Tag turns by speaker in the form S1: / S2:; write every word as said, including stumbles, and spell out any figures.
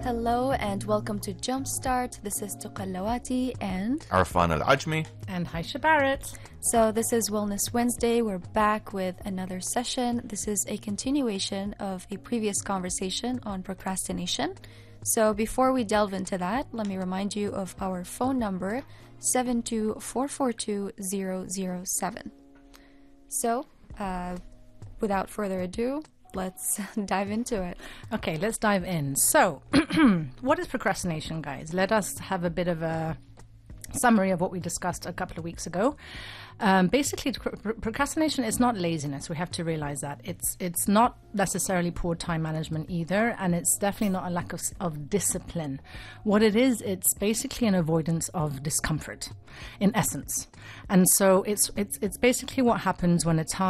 S1: Hello and welcome to Jumpstart. This is Tuqallawati and
S2: Arfan Al-Ajmi
S3: and Haisha Barrett.
S1: So this is Wellness Wednesday. We're back with another session. This is a continuation of a previous conversation on procrastination. So before we delve into that, let me remind you of our phone number, seven two four four two zero zero seven. So, uh, without further ado, let's dive into it.
S3: Okay, let's dive in. So, what is procrastination, guys? Let us have a bit of a summary of what we discussed a couple of weeks ago. Um, basically, pr- procrastination is not laziness. We have to realize that. It's it's not necessarily poor time management either, and it's definitely not a lack of, of discipline. What it is, it's basically an avoidance of discomfort, in essence. And so it's it's it's basically what happens when a task